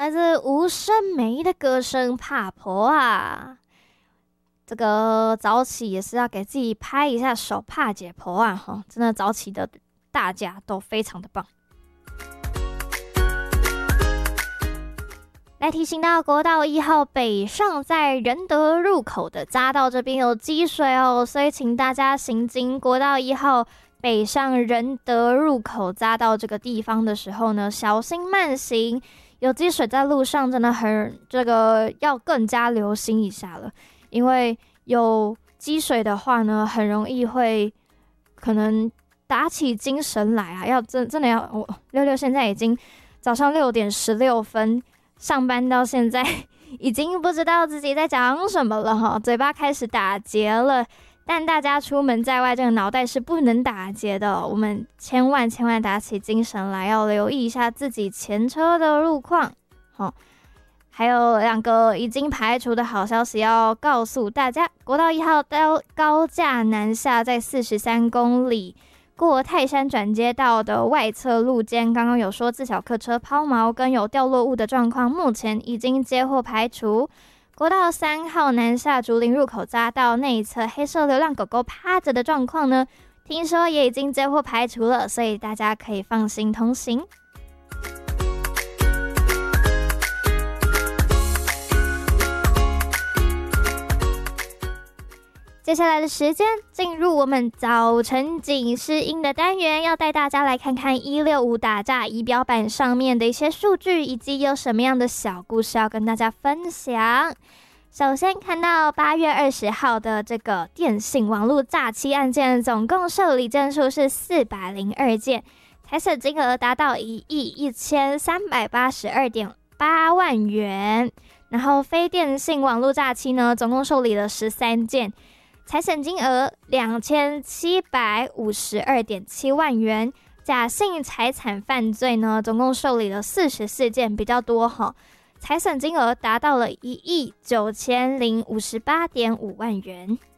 来自吴声梅的歌声《怕婆》啊。这个早起也是要给自己拍一下手，怕解婆啊！真的早起的大家都非常的棒。来提醒到国道1号北上在仁德入口的匝道这边有积水哦，所以请大家行经国道1号北上仁德入口匝道这个地方的时候呢，小心慢行。有积水在路上，真的要更加留心一下了，因为有积水的话呢，很容易会可能打起精神来啊，真的要六六现在已经早上6点16分。上班到现在已经不知道自己在讲什么了哈，嘴巴开始打结了。但大家出门在外，这个脑袋是不能打结的，我们千万打起精神来，要留意一下自己前车的路况。还有2个已经排除的好消息要告诉大家：国道1号高架南下在43公里。过泰山转接道的外侧路肩，刚刚有说自小客车抛锚跟有掉落物的状况，目前已经接获排除。国道3号南下竹林入口匝道内侧黑色流浪狗狗趴着的状况呢，听说也已经接获排除了，所以大家可以放心通行。接下来的时间进入我们早晨警示音的单元，要带大家来看看165打诈仪表板上面的一些数据，以及有什么样的小故事要跟大家分享。首先看到8月20号的这个电信网络诈欺案件，总共受理件数是402件，财损金额达到1亿1382.8万元。然后非电信网络诈欺呢，总共受理了13件，财损金额2752.7万元。假性财产犯罪呢，总共受理了44件，比较多哈，财损金额达到了1亿9058.5万元。